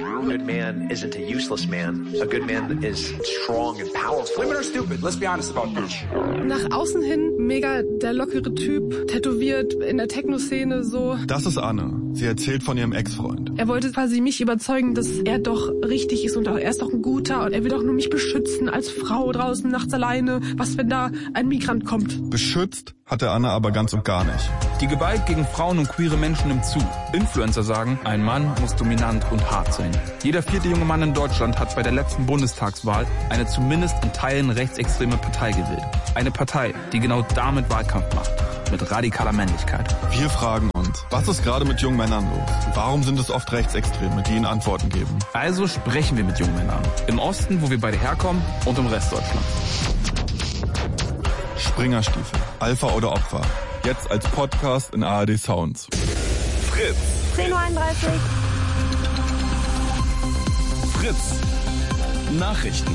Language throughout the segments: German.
A good man isn't a useless man. A good man is strong and powerful. Women are stupid. Let's be honest about this. Nach außen hin mega der lockere Typ, tätowiert in der Techno-Szene so. Das ist Anne. Sie erzählt von ihrem Ex-Freund. Er wollte quasi mich überzeugen, dass er doch richtig ist und er ist doch ein Guter und er will doch nur mich beschützen als Frau draußen nachts alleine. Was, wenn da ein Migrant kommt? Beschützt hat er Anne aber ganz und gar nicht. Die Gewalt gegen Frauen und queere Menschen nimmt zu. Influencer sagen, ein Mann muss dominant und hart sein. Jeder 4. junge Mann in Deutschland hat bei der letzten Bundestagswahl eine zumindest in Teilen rechtsextreme Partei gewählt. Eine Partei, die genau damit Wahlkampf macht. Mit radikaler Männlichkeit. Wir fragen uns, was ist gerade mit jungen Männern los? Warum sind es oft Rechtsextreme, die ihnen Antworten geben? Also sprechen wir mit jungen Männern. Im Osten, wo wir beide herkommen, und im Rest Deutschlands. Springerstiefel, Alpha oder Opfer. Jetzt als Podcast in ARD Sounds. Fritz. 10:31 Uhr. Fritz. Nachrichten.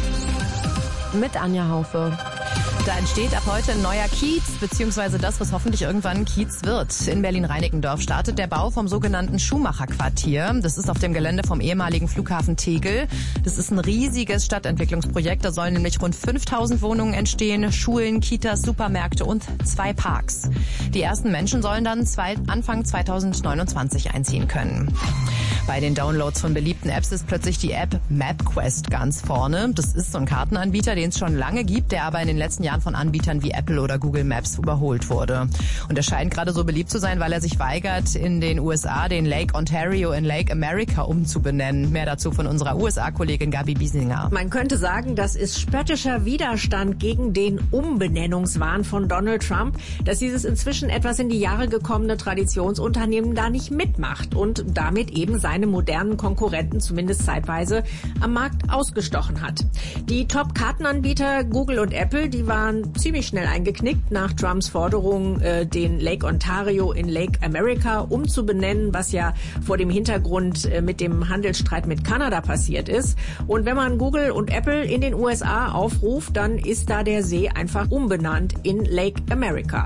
Mit Anja Haufe. Da entsteht ab heute ein neuer Kiez, beziehungsweise das, was hoffentlich irgendwann Kiez wird. In Berlin-Reinickendorf startet der Bau vom sogenannten Schumacher-Quartier. Das ist auf dem Gelände vom ehemaligen Flughafen Tegel. Das ist ein riesiges Stadtentwicklungsprojekt. Da sollen nämlich rund 5000 Wohnungen entstehen, Schulen, Kitas, Supermärkte und 2 Parks. Die ersten Menschen sollen dann Anfang 2029 einziehen können. Bei den Downloads von beliebten Apps ist plötzlich die App MapQuest ganz vorne. Das ist so ein Kartenanbieter, den es schon lange gibt, der aber in den letzten Jahren von Anbietern wie Apple oder Google Maps überholt wurde. Und er scheint gerade so beliebt zu sein, weil er sich weigert, in den USA den Lake Ontario in Lake America umzubenennen. Mehr dazu von unserer USA-Kollegin Gabi Biesinger. Man könnte sagen, das ist spöttischer Widerstand gegen den Umbenennungswahn von Donald Trump, dass dieses inzwischen etwas in die Jahre gekommene Traditionsunternehmen da nicht mitmacht und damit eben seine modernen Konkurrenten zumindest zeitweise am Markt ausgestochen hat. Die Top-Kartenanbieter Google und Apple, die waren ziemlich schnell eingeknickt nach Trumps Forderung, den Lake Ontario in Lake America umzubenennen, was ja vor dem Hintergrund mit dem Handelsstreit mit Kanada passiert ist. Und wenn man Google und Apple in den USA aufruft, dann ist da der See einfach umbenannt in Lake America.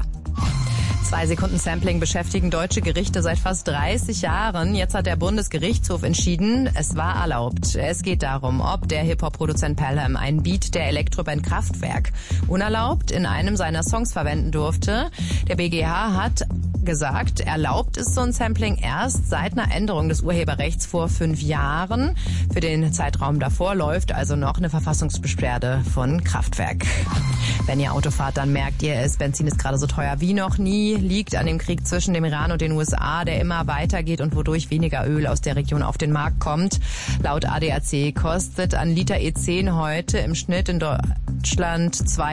2 Sekunden Sampling beschäftigen deutsche Gerichte seit fast 30 Jahren. Jetzt hat der Bundesgerichtshof entschieden, es war erlaubt. Es geht darum, ob der Hip-Hop-Produzent Pelham einen Beat der Elektroband Kraftwerk unerlaubt in einem seiner Songs verwenden durfte. Der BGH hat gesagt, erlaubt ist so ein Sampling erst seit einer Änderung des Urheberrechts vor 5 Jahren. Für den Zeitraum davor läuft also noch eine Verfassungsbeschwerde von Kraftwerk. Wenn ihr Auto fahrt, dann merkt ihr es, Benzin ist gerade so teuer wie noch nie. Liegt an dem Krieg zwischen dem Iran und den USA, der immer weitergeht und wodurch weniger Öl aus der Region auf den Markt kommt. Laut ADAC kostet ein Liter E10 heute im Schnitt in Deutschland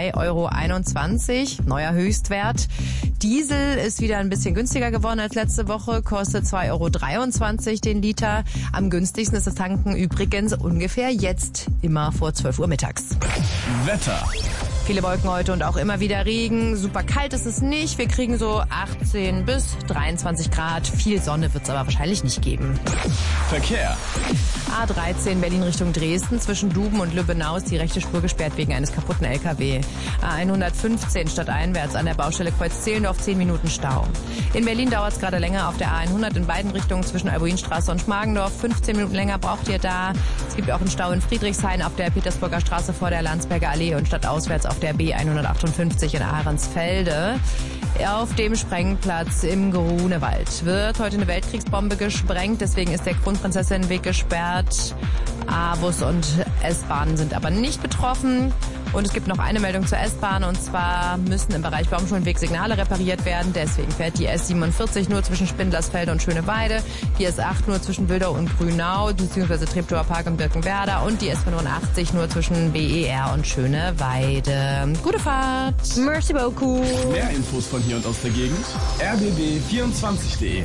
2,21 €, neuer Höchstwert. Diesel ist wieder ein bisschen günstiger geworden als letzte Woche, kostet 2,23 € den Liter. Am günstigsten ist das Tanken übrigens ungefähr jetzt, immer vor 12 Uhr mittags. Wetter. Viele Wolken heute und auch immer wieder Regen. Super kalt ist es nicht. Wir kriegen so 18 bis 23 Grad. Viel Sonne wird es aber wahrscheinlich nicht geben. Verkehr. A13 Berlin Richtung Dresden. Zwischen Duben und Lübbenau ist die rechte Spur gesperrt wegen eines kaputten LKW. A115 stadteinwärts an der Baustelle Kreuz-Zehlendorf 10 Minuten Stau. In Berlin dauert es gerade länger auf der A100 in beiden Richtungen zwischen Albuinstraße und Schmargendorf. 15 Minuten länger braucht ihr da. Es gibt auch einen Stau in Friedrichshain auf der Petersburger Straße vor der Landsberger Allee und stadtauswärts auf der B158 in Ahrensfelde. Auf dem Sprengplatz im Grunewald wird heute eine Weltkriegsbombe gesprengt. Deswegen ist der Kronprinzessinnenweg gesperrt. A-Bus und S-Bahnen sind aber nicht betroffen. Und es gibt noch eine Meldung zur S-Bahn. Und zwar müssen im Bereich Baumschulenweg Signale repariert werden. Deswegen fährt die S47 nur zwischen Spindlersfelde und Schöneweide. Die S8 nur zwischen Wildau und Grünau, bzw. Treptower Park und Birkenwerder. Und die S85 nur zwischen BER und Schöneweide. Gute Fahrt. Merci beaucoup. Mehr Infos von hier und aus der Gegend. rbb24.de.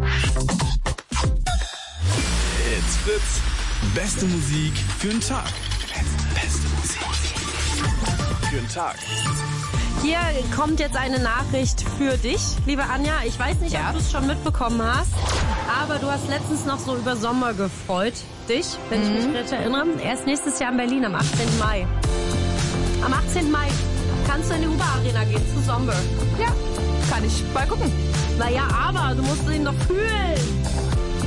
It's Fritz. Beste Musik für den Tag. Beste Musik für den Tag. Hier kommt jetzt eine Nachricht für dich, liebe Anja. Ich weiß nicht, ob du es schon mitbekommen hast, aber du hast letztens noch so über Sommer gefreut. Dich, wenn ich mich recht erinnere. Erst nächstes Jahr in Berlin am 18. Mai. Am 18. Mai kannst du in die Huber-Arena gehen zu Sommer. Ja, kann ich mal gucken. Naja, aber du musst ihn doch fühlen.